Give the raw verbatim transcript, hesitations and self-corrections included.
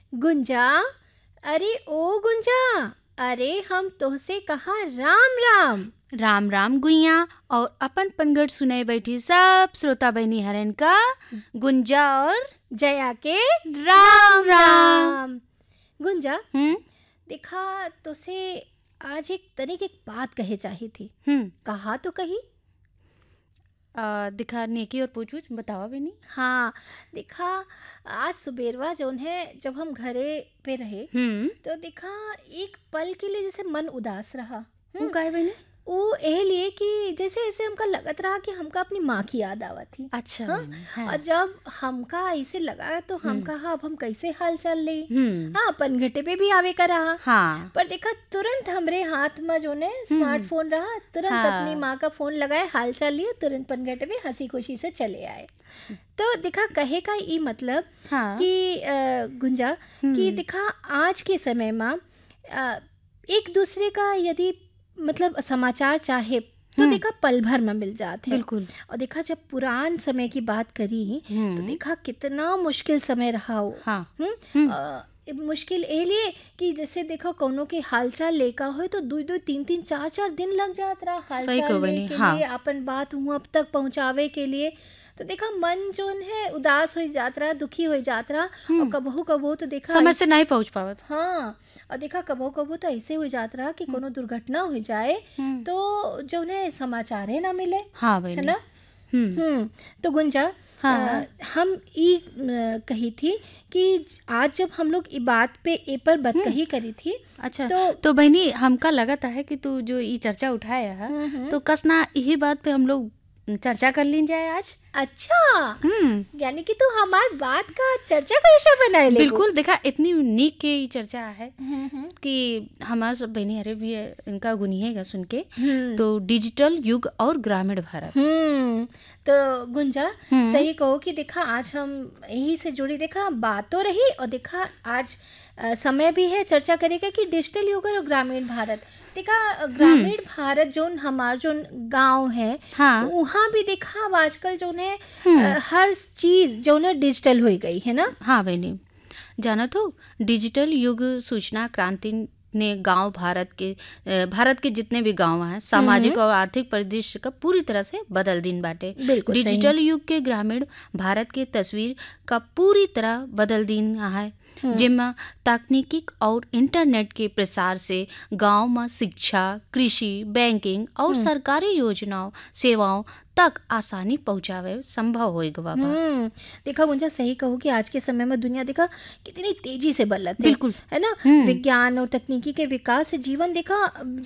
गुंजा, अरे ओ गुंजा, अरे हम तोहसे कहा राम राम। राम राम गुइया और अपन पनगढ़ सुने बैठी सब श्रोता बहनी हरन का गुंजा और जया के राम राम। गुंजा, हम्म देखा तुसे आज एक तरीके की बात कहे चाही थी। हम्म कहा तो कही। आ, दिखा नेकी और पूछ पूछ बताओ बहनी। हाँ, देखा आज सुबेरवा जोन है जब हम घरे पे रहे हम्म तो देखा एक पल के लिए जैसे मन उदास रहा। वो काहे बहनी? वो एह लिए कि जैसे ऐसे हमका लगत रहा कि हमका अपनी माँ की याद आवत थी। अच्छा हाँ? बहनी, हाँ। और जब हमका ऐसे लगा तो हम कहा अब हम कैसे हाल चाल ले। हम्म हाँ, अपन घटे पे भी आवे का रहा। हाँ पर देखा तुरंत हमरे हाथ में जो ने स्मार्टफोन रहा, तुरंत हाँ। अपनी माँ का फोन लगाए, हाल चाल लिए, तुरंत पनघटे पे हंसी खुशी से चले आए। तो देखा कहे का ये मतलब हाँ कि अ, गुंजा कि देखा आज के समय में अ, एक दूसरे का यदि मतलब समाचार चाहे तो देखा पल भर में मिल जाते हैं। बिल्कुल। और देखा जब पुरान समय की बात करी तो हम्म देखा कितना मुश्किल समय रहा हो। हाँ हम्म? हम्म। अ, मुश्किल ए लिए कि जैसे देखो कौनों के हालचाल लेका हो तो दो दो तीन तीन चार चार दिन लग जात रहा सही हालचाल कहो ले बहनी, के हाँ। लिए, अपन बात हुआ अब तक पहुंचावे के लिए। तो देखा मन जोन है उदास हो जात रहा, दुखी हो जात रहा। और कबहू कबहू तो देखा समय से नहीं पहुंच पावत। हाँ, और देखा कबो कबो तो ऐसे हो जात रहा कि कोनो दुर्घटना हो जाए तो जो उन्हें समाचार ही ना मिले। हाँ है बहनी। ना? हम्म हम्म तो गुंजा, हाँ। अ, हम ये अ, कही थी कि आज जब हम लोग ये बात पे ए पर बात कही करी थी। अच्छा तो तो बहनी हमका लगता है कि तू जो ये चर्चा उठाया है हम्म, हम्म। तो कस ना यही बात पे हम लोग चर्चा कर ली जाए आज। अच्छा, हम्म यानी कि तू हमार बात का चर्चा का विषय बनाए ले। बिल्कुल। देखा इतनी नीक के ये चर्चा है हम्म हम्म कि हमारे सब बहनी अरे भी इनका गुनिएगा सुन के। हम्म तो डिजिटल युग और ग्रामीण भारत। हम्म तो गुंजा, हम्म। सही कहो कि देखा आज हम यही से जुड़ी देखा बातों रही और देखा आज अ, समय भी है चर्चा करेगा कि डिजिटल युग और ग्रामीण भारत। देखा अ, ग्रामीण भारत जोन हमार जोन गांव है हाँ वहाँ भी देखा अब आजकल जो है अ, हर चीज जो है डिजिटल हो गई है ना। हाँ बहनी, जाना तो डिजिटल युग सूचना क्रांति ने गांव भारत के अ, भारत के जितने भी गांव हैं सामाजिक और आर्थिक परिदृश्य का पूरी तरह से बदल दिन बाटे। बिल्कुल सही। डिजिटल युग के ग्रामीण भारत के तस्वीर का पूरी तरह बदल दिन है जिसमें तकनीकी और इंटरनेट के प्रसार से गांव में शिक्षा, कृषि, बैंकिंग और सरकारी योजनाओं सेवाओं तक आसानी पहुंचावे संभव हो गवा। हम्म देखा गुंजा, सही कहूँ कि आज के समय में दुनिया देखा कितनी तेजी से बदलत है। बिल्कुल। है ना? विज्ञान और तकनीकी के विकास से जीवन देखा